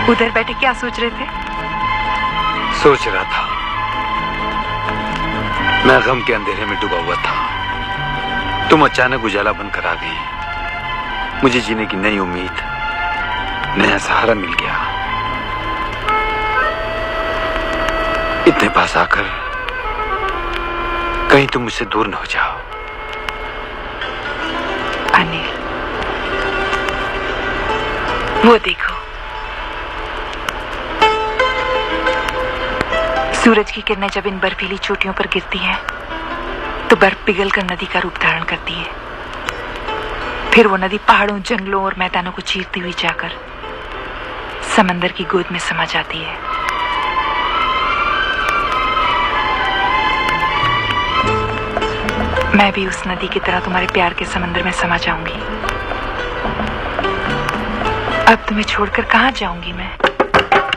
उधर बैठे क्या सोच रहे थे? सोच रहा था, मैं गम के अंधेरे में डूबा हुआ था, तुम अचानक उजाला बनकर आ गई। मुझे जीने की नई उम्मीद, नया सहारा मिल गया। इतने पास आकर कहीं तुम मुझसे दूर न हो जाओ। अनिल, वो देखो, सूरज की किरणें जब इन बर्फीली चोटियों पर गिरती हैं तो बर्फ पिघलकर नदी का रूप धारण करती है। फिर वो नदी पहाड़ों, जंगलों और मैदानों को चीरती हुई जाकर समंदर की गोद में समा जाती है। मैं भी उस नदी की तरह तुम्हारे प्यार के समंदर में समा जाऊंगी। अब तुम्हें छोड़कर कहां जाऊंगी मैं?